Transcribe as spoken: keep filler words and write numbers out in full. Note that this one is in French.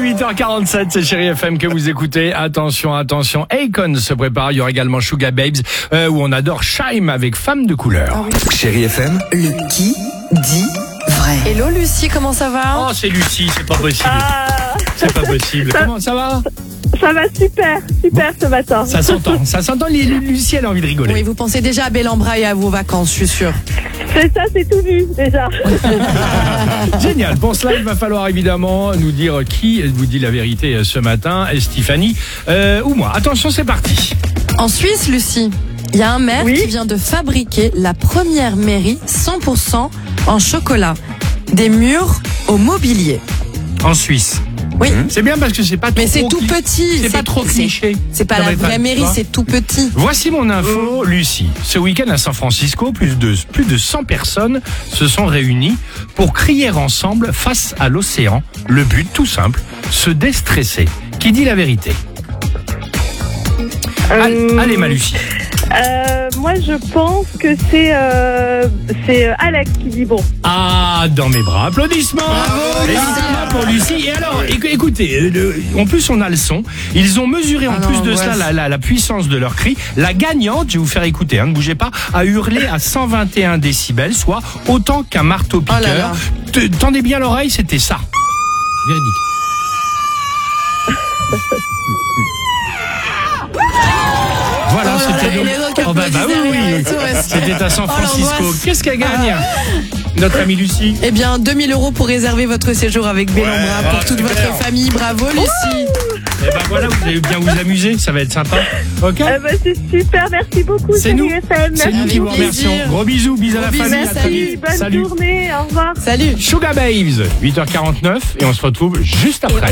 huit heures quarante-sept, c'est Chérie F M que vous écoutez. Attention, attention, Akon se prépare. Il y aura également Sugar Babes, euh, où on adore Shime avec Femme de couleur. Ah oui. Chérie F M, Le qui dit vrai. Hello Lucie, comment ça va? Oh, c'est Lucie, c'est pas possible. Ah, C'est pas possible. Ça- Comment ça va? ça va super, super ce matin. Ça s'entend, ça s'entend. Lucie, elle a envie de rigoler. Oui, vous pensez déjà à Bel-en-Bras et à vos vacances, je suis sûre. C'est ça, c'est tout vu déjà. Génial. Pour cela, il va falloir évidemment nous dire qui vous dit la vérité ce matin, Stéphanie euh, ou moi. Attention, c'est parti. En Suisse, Lucie, il y a un maire Oui. qui vient de fabriquer la première mairie cent pour cent en chocolat. Des murs au mobilier. En Suisse. Oui. C'est bien parce que c'est pas trop. Mais c'est tout cli- petit. C'est pas trop c'est- cliché. C'est pas Non, la mais vraie tu mairie, vois. c'est tout petit. Voici mon info, Lucie. Ce week-end à San Francisco, plus de, plus de cent personnes se sont réunies pour crier ensemble face à l'océan. Le but, tout simple, se déstresser. Qui dit la vérité? Allez, Euh, allez, ma Lucie. euh, moi, je pense que c'est euh, c'est euh, Alex qui dit bon. Ah, dans mes bras. Applaudissements. Évidemment pour Lucie. Et alors, éc- écoutez, euh, le- en plus on a le son. Ils ont mesuré en Ah plus non, de ouais. cela la, la, la puissance de leur cri. La gagnante, je vais vous faire écouter, hein, ne bougez pas, a hurlé à cent vingt et un décibels, soit autant qu'un marteau Oh là piqueur. là. Te- Tendez bien l'oreille, c'était ça. Véridique. Voilà, Oh là c'était là, donc. et les autres qui Oh, bah, bah oui, applaudissent oui, derrière oui. et tout, ouais. C'était à San Oh, Francisco. l'angoisse. Qu'est-ce qu'elle gagne, notre amie Lucie? Eh bien, deux mille euros pour réserver votre séjour avec Bel-en-Bras pour ah, toute super. votre famille. Bravo, Lucie. Eh ben voilà, vous allez bien vous amuser, ça va être sympa. Ok? Eh ben, c'est super, merci beaucoup. C'est Chérie nous. F M. C'est nous Avec qui vous remercions. plaisir. Gros bisous, bisous à la Gros famille. bisous, à très salut. vite. Bonne Salut. journée, au revoir. Salut. Sugar Babes, huit heures quarante-neuf et on se retrouve juste après.